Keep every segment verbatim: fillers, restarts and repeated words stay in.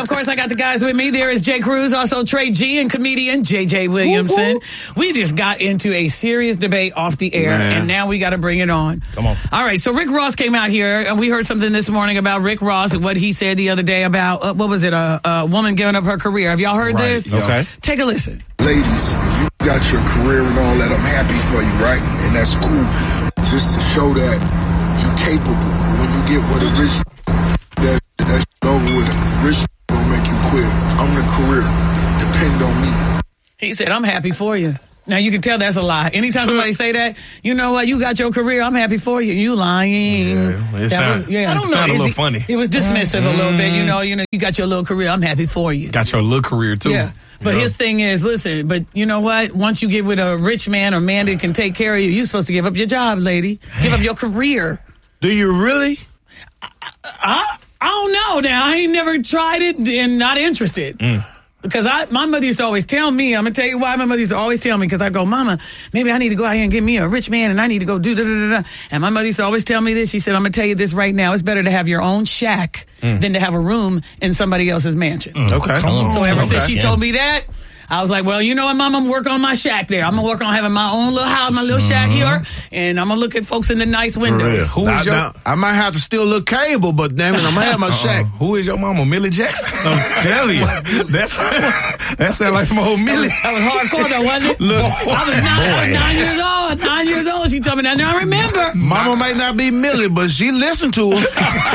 Of course, I got the guys with me. There is Jay Cruz, also Trey G, and comedian J J Williamson. Woo-hoo. We just got into a serious debate off the air, Man. and now we got to bring it on. Come on. All right, so Rick Ross came out here, and we heard something this morning about Rick Ross and what he said the other day about, uh, what was it, a, a woman giving up her career. Have y'all heard right. this? Okay. Take a listen. Ladies, if you got your career and all that, I'm happy for you, right? And that's cool. Just to show that you're capable. When you get what a rich, that, that's over with. Rich gonna make you quit. I'm the career. Depend on me. He said, I'm happy for you. Now, you can tell that's a lie. Anytime somebody say that, you know what? You got your career. I'm happy for you. You lying. Yeah, it sound, was, yeah. I don't know. It sounded a little he, funny. It was dismissive mm. a little bit. You know, you know, you got your little career. I'm happy for you. Got your little career, too. Yeah. But yeah. his thing is, listen, but you know what? Once you get with a rich man or man that can take care of you, you're supposed to give up your job, lady. Give up your career. Do you really? I, I, I don't know now. I ain't never tried it and not interested. Mm. Because I, my mother used to always tell me, I'm going to tell you why my mother used to always tell me, because I go, Mama, maybe I need to go out here and get me a rich man and I need to go do da da da da. And my mother used to always tell me this. She said, I'm going to tell you this right now. It's better to have your own shack mm. than to have a room in somebody else's mansion. Mm. Okay. So ever okay. since she yeah. told me that, I was like, well, you know what, Mom? I'm going to work on my shack there. I'm going to work on having my own little house, my little shack here, and I'm going to look at folks in the nice windows. Who is your... Now, I might have to steal a little cable, but damn it, I'm going to have my uh-uh. shack. Who is your mama, Millie Jackson? I'm telling you. That's, that sounds like some old Millie. That was hardcore, though, wasn't it? Look, I, was nine, I was nine years old. Nine years old. She told me that. Now I remember. Mama might not be Millie, but she listened to her.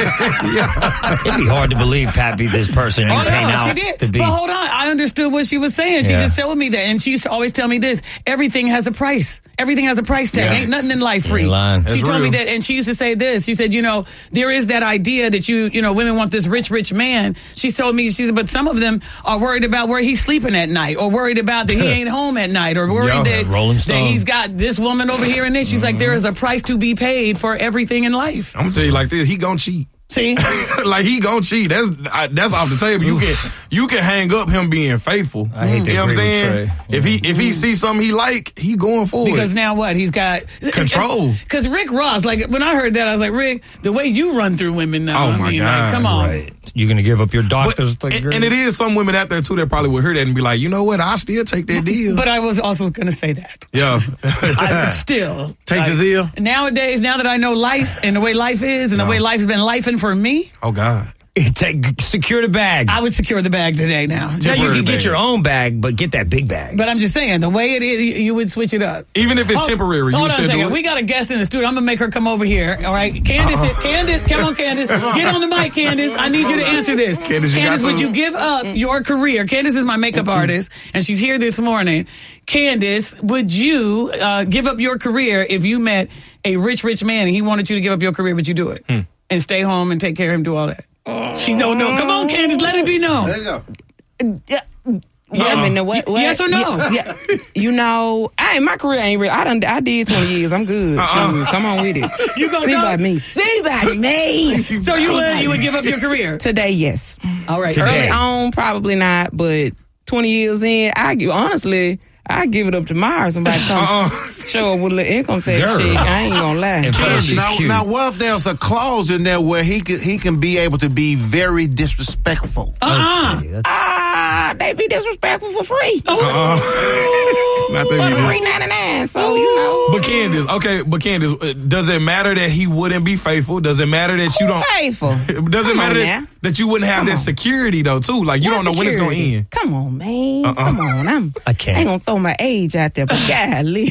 yeah. It'd be hard to believe Pat be this person you oh, came no, out she did. to be. But hold on. I understood what she was saying. She yeah. just told me that. And she used to always tell me this. Everything has a price. Everything has a price tag. Yeah. Ain't nothing in life free. She told real. me that. And she used to say this. She said, you know, there is that idea that you, you know, women want this rich, rich man. She told me, she said, but some of them are worried about where he's sleeping at night, or worried about that he ain't home at night, or worried Yo, that, that he's got this woman over here and this. She's mm-hmm. like, there is a price to be paid for everything in life. I'm going to tell you like this. He gonna cheat. See? like he gonna cheat. That's I, that's off the table. You can you can hang up him being faithful. I hate you know what I'm saying? If he if he sees something he like, he going for because it. Because now what? He's got control. Because Rick Ross, like when I heard that, I was like, Rick, the way you run through women now. Oh I my mean, God. Like, come on. Right. You're gonna give up your doctor's but, degree. And, and it is some women out there too that probably would hear that and be like, you know what? I still take that deal. But I was also gonna say that. Yeah. I would still take like, the deal. Nowadays, now that I know life and the way life is and no. the way life's been lifing for me. Oh God. Take, secure the bag. I would secure the bag today now. Now you can bag. get your own bag, but get that big bag. But I'm just saying, the way it is, you, you would switch it up. Even if it's oh, temporary, you hold would on still a second. do it? We got a guest in the studio. I'm going to make her come over here, all right? Candace, uh-uh. Candace, come on, Candace. Get on the mic, Candace. I need you to answer this. Candace, you Candace, got would you give up your career? Candace is my makeup artist, and she's here this morning. Candace, would you uh, give up your career if you met a rich, rich man and he wanted you to give up your career, but you do it? Hmm. And stay home and take care of him, do all that? She don't know. Come on, Candace, let it be known. There you go. Yeah. Yeah, I mean, what, what? Yes or no? Yeah, yeah. You know, I my career ain't real. I done, I did twenty years. I'm good. Uh-uh. Shoot, come on with it. You gonna see go? by me. See by me. So you would you would give up your career today? Yes. All right. Today. Early on, probably not. But twenty years in, I give honestly. I give it up tomorrow. Somebody come uh-uh. show up with a little income tax shit. I ain't gonna lie. Now, now, what if there's a clause in there where he can he can be able to be very disrespectful? Uh-uh. Okay, ah, they be disrespectful for free. Uh-uh. Not that for free ninety-nine. So you know. But Candace, okay, but Candace, does it matter that he wouldn't be faithful? Does it matter that you Who don't faithful? Does it Come matter that, that you wouldn't have Come that on. security though too? Like you what don't know security? when it's gonna end. Come on, man. Uh-uh. Come on. I'm. I can't. I ain't gonna throw my age out there, but golly.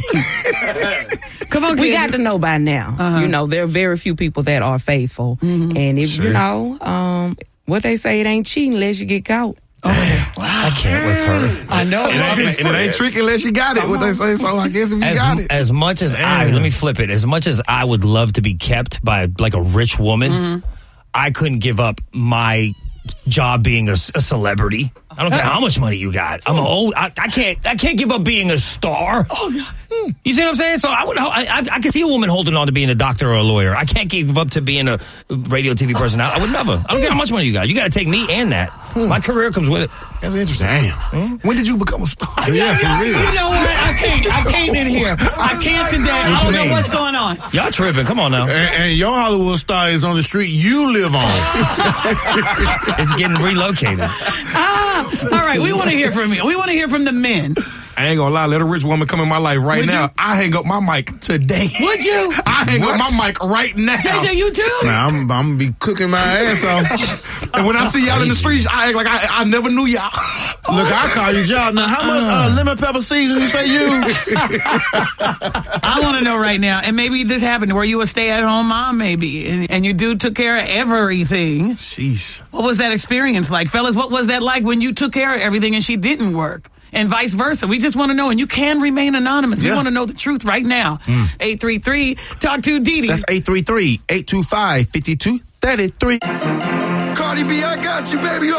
Come on, we Candace. got to know by now. Uh-huh. You know, there are very few people that are faithful, mm-hmm. and if sure. you know, um, what they say, it ain't cheating unless you get caught. Oh, wow. I can't with her. I know. It ain't, it ain't tricky unless you got it. What they say. So I guess if you as, got it. As much as I, let me flip it. As much as I would love to be kept by like a rich woman, mm-hmm. I couldn't give up my job being a, a celebrity. I don't care how much money you got. I'm a old. I, I can't. I can't give up being a star. Oh God. You see what I'm saying? So I would. I, I, I can see a woman holding on to being a doctor or a lawyer. I can't give up to being a radio T V person. I, I would never. I don't care how much money you got. You got to take me and that. My career comes with it. That's interesting. Damn. When did you become a star? Yeah, for real. You know what? I can't. I can't in here. I can't today. I don't know what's going on. Y'all tripping. Come on now. And, and your Hollywood star is on the street you live on. It's getting relocated. Ah, all right. We want to hear from you. We want to hear from the men. I ain't gonna lie, let a rich woman come in my life right Would now. you? I hang up my mic today. Would you? I hang What? up my mic right now. J J, you too? Now, I'm, I'm going to be cooking my ass off. And when I see y'all in the streets, I act like I, I never knew y'all. Look, I call you job. Now, how much uh, lemon pepper season you say you? I want to know right now, and maybe this happened. Were you a stay-at-home mom, maybe, and, and your dude took care of everything? Sheesh. What was that experience like? Fellas, what was that like when you took care of everything and she didn't work? And vice versa. We just want to know, and you can remain anonymous. We Yeah. want to know the truth right now. eight three three, talk to Didi. That's eight three three, eight two five, five two three three. Cardi B, I got you, baby.